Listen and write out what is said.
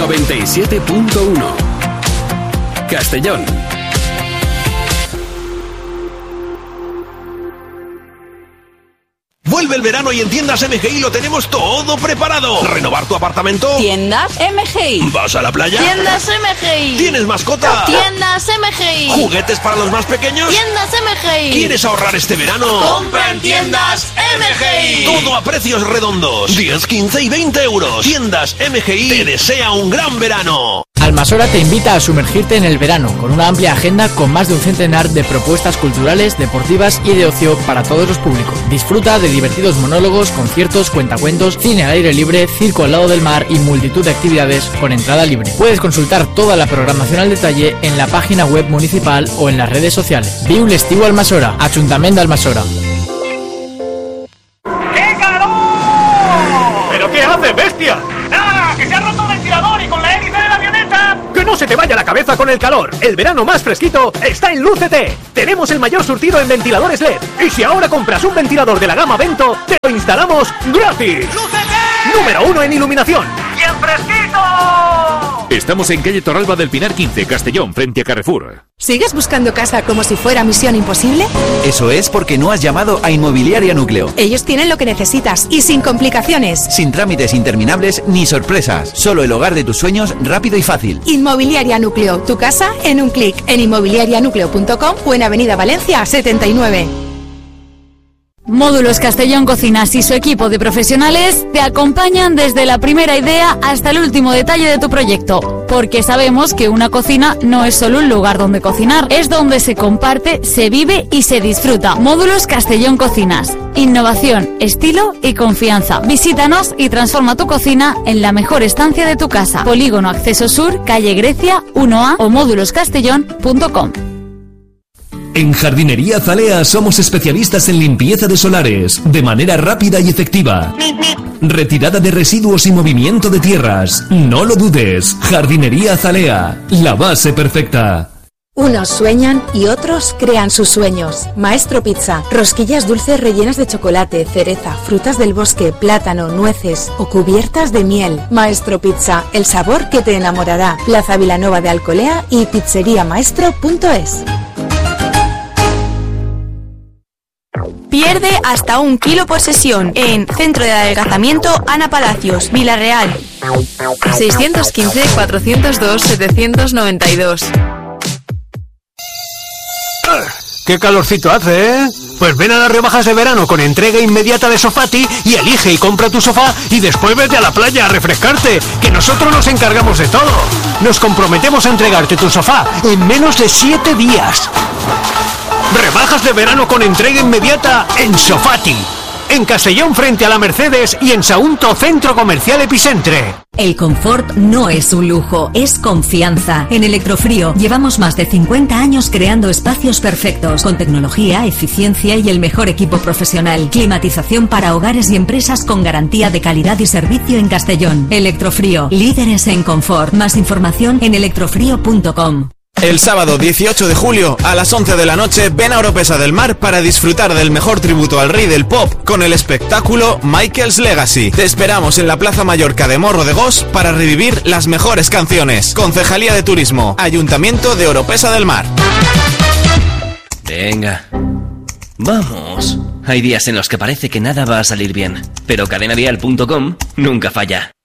97.1. Castellón. Vuelve el verano y en Tiendas MGI lo tenemos todo preparado. ¿Renovar tu apartamento? Tiendas MGI. ¿Vas a la playa? Tiendas MGI. ¿Tienes mascota? Tiendas MGI. ¿Juguetes para los más pequeños? Tiendas MGI. ¿Quieres ahorrar este verano? ¡Compra en Tiendas MGI! Todo a precios redondos. 10, 15 y 20 euros. Tiendas MGI te desea un gran verano. Almasora te invita a sumergirte en el verano, con una amplia agenda con más de un centenar de propuestas culturales, deportivas y de ocio para todos los públicos. Disfruta de divertidos monólogos, conciertos, cuentacuentos, cine al aire libre, circo al lado del mar y multitud de actividades con entrada libre. Puedes consultar toda la programación al detalle en la página web municipal o en las redes sociales. Viu l'estiu a Almasora, Ayuntamiento de Almasora. ¡Qué calor! ¿Pero qué haces, bestia? ¡Nada! ¡Que se ha roto el ventilador y con la hélice de la avioneta! ¡Que no se te vaya la cabeza con el calor! El verano más fresquito está en Lúcete. Tenemos el mayor surtido en ventiladores LED. Y si ahora compras un ventilador de la gama Vento, te lo instalamos gratis. ¡Lúcete! Número 1 en iluminación. ¡Bien fresquito! Estamos en calle Torralba del Pinar 15, Castellón, frente a Carrefour. ¿Sigues buscando casa como si fuera misión imposible? Eso es porque no has llamado a Inmobiliaria Núcleo. Ellos tienen lo que necesitas y sin complicaciones. Sin trámites interminables ni sorpresas. Solo el hogar de tus sueños rápido y fácil. Inmobiliaria Núcleo, tu casa en un clic, en inmobiliarianucleo.com o en Avenida Valencia 79. Módulos Castellón Cocinas y su equipo de profesionales te acompañan desde la primera idea hasta el último detalle de tu proyecto, porque sabemos que una cocina no es solo un lugar donde cocinar, es donde se comparte, se vive y se disfruta. Módulos Castellón Cocinas. Innovación, estilo y confianza. Visítanos y transforma tu cocina en la mejor estancia de tu casa. Polígono Acceso Sur, calle Grecia 1A o móduloscastellón.com. En Jardinería Azalea somos especialistas en limpieza de solares, de manera rápida y efectiva. Retirada de residuos y movimiento de tierras. No lo dudes. Jardinería Azalea, la base perfecta. Unos sueñan y otros crean sus sueños. Maestro Pizza. Rosquillas dulces rellenas de chocolate, cereza, frutas del bosque, plátano, nueces o cubiertas de miel. Maestro Pizza. El sabor que te enamorará. Plaza Vilanova de Alcolea y pizzeriamaestro.es. Pierde hasta 1 kilo por sesión en Centro de Adelgazamiento Ana Palacios, Vilarreal. 615-402-792. ¡Qué calorcito hace, eh! Pues ven a las rebajas de verano con entrega inmediata de Sofati y elige y compra tu sofá y después vete a la playa a refrescarte, que nosotros nos encargamos de todo. Nos comprometemos a entregarte tu sofá en menos de 7 días. Rebajas de verano con entrega inmediata en Sofati. En Castellón frente a la Mercedes y en Sagunto Centro Comercial Epicentre. El confort no es un lujo, es confianza. En Electrofrío llevamos más de 50 años creando espacios perfectos, con tecnología, eficiencia y el mejor equipo profesional. Climatización para hogares y empresas con garantía de calidad y servicio en Castellón. Electrofrío, líderes en confort. Más información en electrofrío.com. El sábado 18 de julio a las 11 de la noche ven a Oropesa del Mar para disfrutar del mejor tributo al rey del pop con el espectáculo Michael's Legacy. Te esperamos en la Plaza Mallorca de Morro de Gos para revivir las mejores canciones. Concejalía de Turismo, Ayuntamiento de Oropesa del Mar. Venga, vamos. Hay días en los que parece que nada va a salir bien, pero cadenadial.com nunca falla.